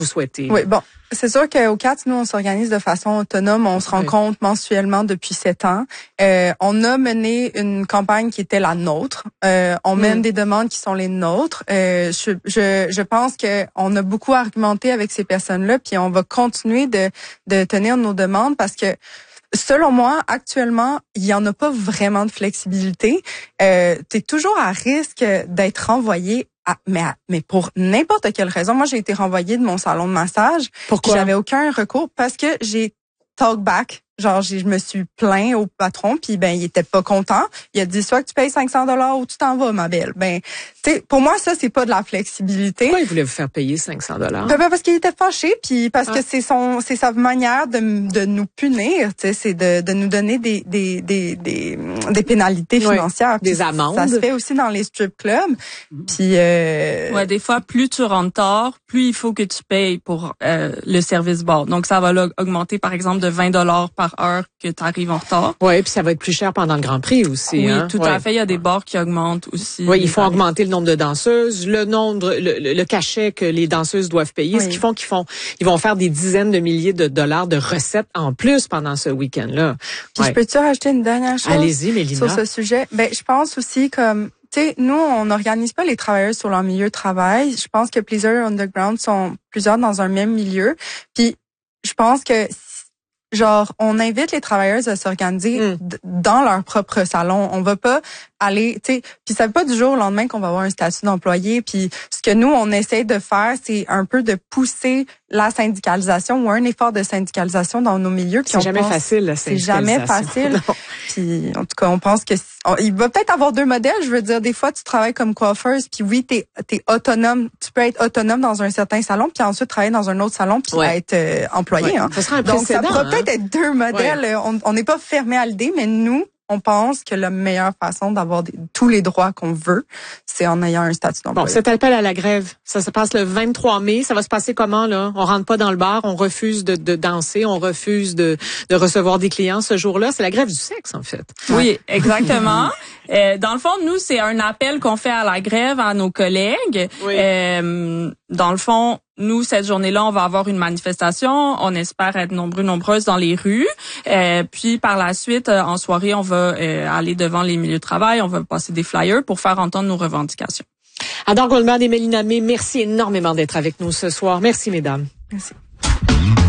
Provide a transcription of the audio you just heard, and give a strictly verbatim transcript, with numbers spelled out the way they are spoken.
vous souhaitez. Oui, bon, c'est sûr qu'au C A T, nous, on s'organise de façon autonome. On se rencontre oui. mensuellement depuis sept ans. Euh, on a mené une campagne qui était la nôtre. Euh, on mène mm. des demandes qui sont les nôtres. Euh, je, je, je pense que on a beaucoup argumenté avec ces personnes-là, puis on va continuer de, de tenir nos demandes parce que selon moi, actuellement, il y en a pas vraiment de flexibilité. Euh, tu es toujours à risque d'être renvoyé à, mais, à, mais pour n'importe quelle raison. Moi, j'ai été renvoyée de mon salon de massage. Pourquoi? J'avais aucun recours parce que j'ai talk back. Genre, je me suis plaint au patron, puis ben il était pas content. Il a dit soit que tu payes cinq cents dollars ou tu t'en vas, ma belle. Ben, tu sais, pour moi ça c'est pas de la flexibilité. Pourquoi il voulait vous faire payer cinq cents dollars? Ben, ben, parce qu'il était fâché, puis parce ah. que c'est son, c'est sa manière de de nous punir. Tu sais, c'est de de nous donner des des des des, des pénalités financières, oui, des amendes. Ça se fait aussi dans les strip clubs. Mmh. Puis euh... ouais, des fois plus tu rentres tard, plus il faut que tu payes pour euh, le service bar. Donc ça va là, augmenter par exemple de vingt dollars par heure que tu arrives en retard. Oui, puis ça va être plus cher pendant le Grand Prix aussi. Oui, hein? tout ouais. à fait. Il y a des bars qui augmentent aussi. Oui, ils font augmenter le nombre de danseuses, le nombre, le, le, le cachet que les danseuses doivent payer. Oui. Ce qu'ils font, qu'ils font, ils vont faire des dizaines de milliers de dollars de recettes en plus pendant ce week-end-là. Puis ouais. je peux-tu rajouter une dernière chose? Allez-y, Mélina. Sur ce sujet, ben je pense aussi comme tu sais, nous, on n'organise pas les travailleurs sur leur milieu de travail. Je pense que Pleaser Underground sont plusieurs dans un même milieu. Puis je pense que genre, on invite les travailleuses à s'organiser mm. d- dans leur propre salon. On va pas aller, tu sais, puis ça veut pas du jour au lendemain qu'on va avoir un statut d'employé. Puis ce que nous, on essaie de faire, c'est un peu de pousser la syndicalisation ou un effort de syndicalisation dans nos milieux. C'est jamais pense, facile, la syndicalisation. C'est jamais facile. Puis en tout cas, on pense que on, il va peut-être avoir deux modèles. Je veux dire, des fois, tu travailles comme coiffeuse, puis oui, t'es t'es autonome. Tu peux être autonome dans un certain salon, puis ensuite travailler dans un autre salon, puis ouais. être euh, employé. Ouais. Hein. Ça sera un Donc ça pourra hein? peut-être être deux modèles. Ouais. On n'est pas fermé à l'idée, mais nous, on pense que la meilleure façon d'avoir des, tous les droits qu'on veut, c'est en ayant un statut d'employé. Bon, cet appel à la grève, ça se passe le vingt-trois mai. Ça va se passer comment, là? On rentre pas dans le bar, on refuse de, de danser, on refuse de, de recevoir des clients ce jour-là. C'est la grève du sexe, en fait. Oui, exactement. euh, dans le fond, nous, c'est un appel qu'on fait à la grève à nos collègues. Oui. Euh, dans le fond, nous, cette journée-là, on va avoir une manifestation. On espère être nombreux, nombreuses dans les rues. Euh, puis, par la suite, euh, en soirée, on va euh, aller devant les milieux de travail. On va passer des flyers pour faire entendre nos revendications. Adore Goldman et Mélina May, merci énormément d'être avec nous ce soir. Merci, mesdames. Merci.